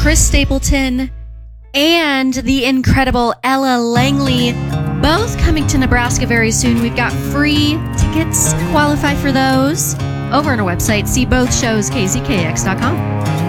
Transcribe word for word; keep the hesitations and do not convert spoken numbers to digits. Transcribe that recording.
Chris Stapleton and the incredible Ella Langley, both coming to Nebraska very soon. We've got free tickets. Qualify for those over on our website. See both shows, K Z K X dot com.